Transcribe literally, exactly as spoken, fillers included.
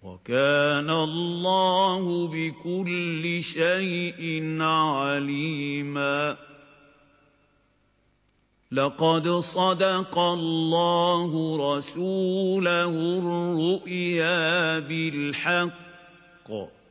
وَكَانَ اللَّهُ بِكُلِّ شَيْءٍ عَلِيمًا. لَقَدْ صَدَقَ اللَّهُ رَسُولَهُ الرُّؤْيَا بِالْحَقِّ